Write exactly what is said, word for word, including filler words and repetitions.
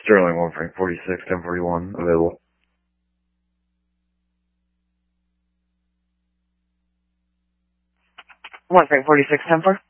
Sterling, one Frank forty-six, ten forty-one, available. one Frank forty-six, ten four.